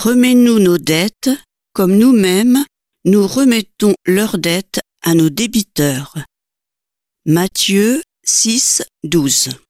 Remets-nous nos dettes, comme nous-mêmes, nous remettons leurs dettes à nos débiteurs. Matthieu 6, 12.